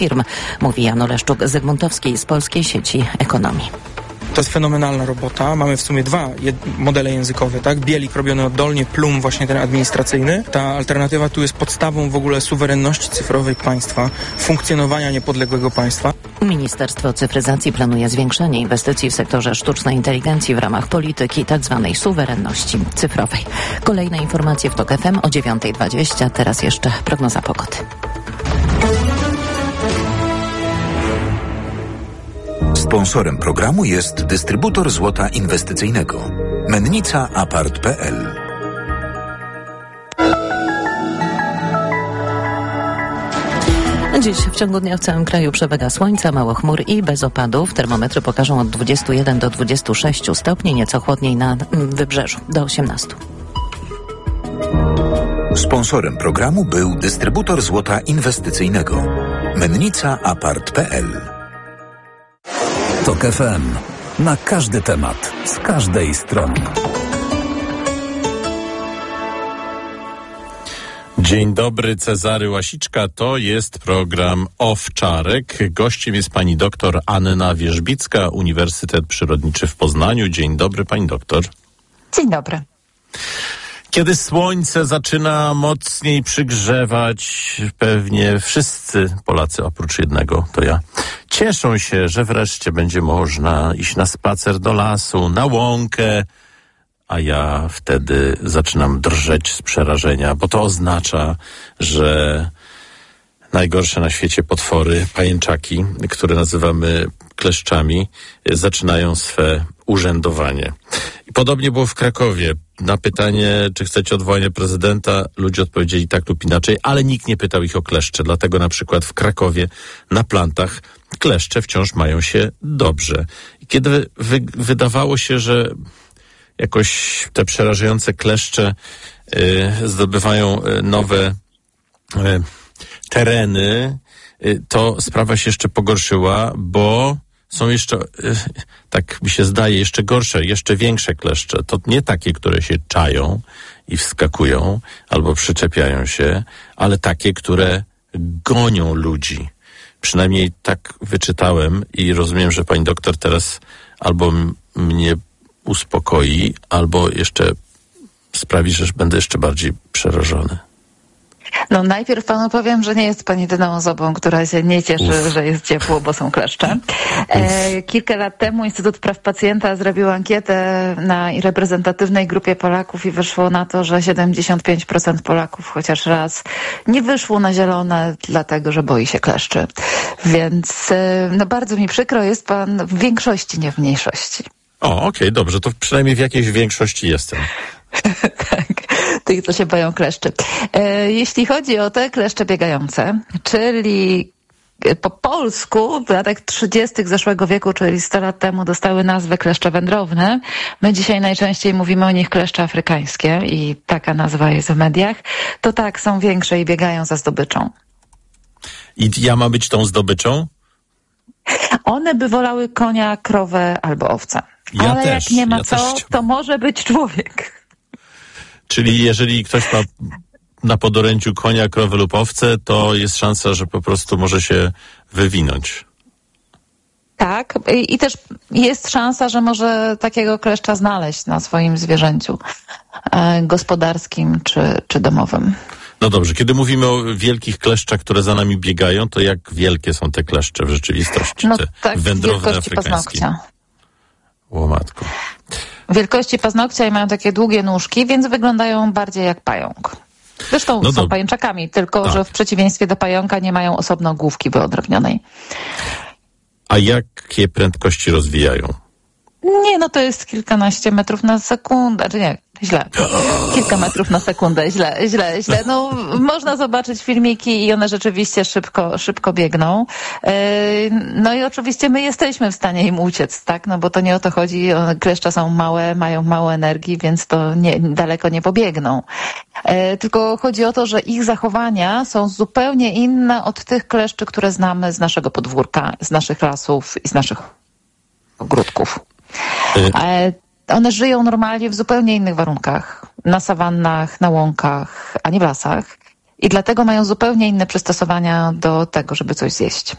firm, mówi Jan Oleszczuk-Zygmuntowski z Polskiej Sieci Ekonomii. To jest fenomenalna robota. Mamy w sumie dwa modele językowe, tak? Bielik robiony oddolnie, Plum właśnie ten administracyjny. Ta alternatywa tu jest podstawą w ogóle suwerenności cyfrowej państwa, funkcjonowania niepodległego państwa. Ministerstwo Cyfryzacji planuje zwiększenie inwestycji w sektorze sztucznej inteligencji w ramach polityki tzw. suwerenności cyfrowej. Kolejne informacje w TOK FM o 9:20. Teraz jeszcze prognoza pogody. Sponsorem programu jest dystrybutor złota inwestycyjnego Mennica Apart.pl. Dziś w ciągu dnia w całym kraju przewaga słońca, mało chmur i bez opadów. Termometry pokażą od 21 do 26 stopni, nieco chłodniej na wybrzeżu, do 18. Sponsorem programu był dystrybutor złota inwestycyjnego Mennica Apart.pl. TOK FM. Na każdy temat, z każdej strony. Dzień dobry, Cezary Łasiczka. To jest program Owczarek. Gościem jest pani doktor Anna Wierzbicka, Uniwersytet Przyrodniczy w Poznaniu. Dzień dobry, pani doktor. Dzień dobry. Kiedy słońce zaczyna mocniej przygrzewać, pewnie wszyscy Polacy, oprócz jednego, to ja, cieszą się, że wreszcie będzie można iść na spacer do lasu, na łąkę, a ja wtedy zaczynam drżeć z przerażenia, bo to oznacza, że najgorsze na świecie potwory, pajęczaki, które nazywamy kleszczami, zaczynają swe urzędowanie. I podobnie było w Krakowie. Na pytanie, czy chcecie odwołania prezydenta, ludzie odpowiedzieli tak lub inaczej, ale nikt nie pytał ich o kleszcze. Dlatego na przykład w Krakowie na plantach kleszcze wciąż mają się dobrze. I kiedy wydawało się, że jakoś te przerażające kleszcze zdobywają nowe tereny, to sprawa się jeszcze pogorszyła, bo są jeszcze, tak mi się zdaje, jeszcze gorsze, jeszcze większe kleszcze. To nie takie, które się czają i wskakują albo przyczepiają się, ale takie, które gonią ludzi. Przynajmniej tak wyczytałem i rozumiem, że pani doktor teraz albo mnie uspokoi, albo jeszcze sprawi, że będę jeszcze bardziej przerażony. No najpierw panu powiem, że nie jest pan jedyną osobą, która się nie cieszy, że jest ciepło, bo są kleszcze. Kilka lat temu Instytut Praw Pacjenta zrobił ankietę na reprezentatywnej grupie Polaków i wyszło na to, że 75% Polaków chociaż raz nie wyszło na zielone, dlatego że boi się kleszczy. Więc no bardzo mi przykro, jest pan w większości, nie w mniejszości. O, okej, dobrze, to przynajmniej w jakiejś większości jestem. Tak, tych, co się boją kleszczy. Jeśli chodzi o te kleszcze biegające, czyli po polsku w latach 30. zeszłego wieku, czyli 100 lat temu, dostały nazwę kleszcze wędrowne. My dzisiaj najczęściej mówimy o nich kleszcze afrykańskie i taka nazwa jest w mediach. To tak, są większe i biegają za zdobyczą. I ja mam być tą zdobyczą? One by wolały konia, krowę albo owcę. Ja ale też, jak nie ma ja co, to może być człowiek. Czyli jeżeli ktoś ma na podorędziu konia, krowę lub owcę, to jest szansa, że po prostu może się wywinąć. Tak, i też jest szansa, że może takiego kleszcza znaleźć na swoim zwierzęciu gospodarskim czy domowym. No dobrze, kiedy mówimy o wielkich kleszczach, które za nami biegają, to jak wielkie są te kleszcze w rzeczywistości? No te tak, wędrowne wielkości afrykańskie. paznokcia. Łomatko. Wielkości paznokcia i mają takie długie nóżki, więc wyglądają bardziej jak pająk. Zresztą są pajęczakami, tylko że w przeciwieństwie do pająka nie mają osobno główki wyodrębnionej. A jakie prędkości rozwijają? Nie, no to jest kilkanaście metrów na sekundę, czy nie, źle. Kilka metrów na sekundę, źle. No, można zobaczyć filmiki i one rzeczywiście szybko biegną. No i oczywiście my jesteśmy w stanie im uciec, tak? No bo to nie o to chodzi. Kleszcze są małe, mają mało energii, więc to daleko nie pobiegną. Tylko chodzi o to, że ich zachowania są zupełnie inne od tych kleszczy, które znamy z naszego podwórka, z naszych lasów i z naszych ogródków. One żyją normalnie w zupełnie innych warunkach. Na sawannach, na łąkach, a nie w lasach. i dlatego mają zupełnie inne przystosowania do tego, żeby coś zjeść.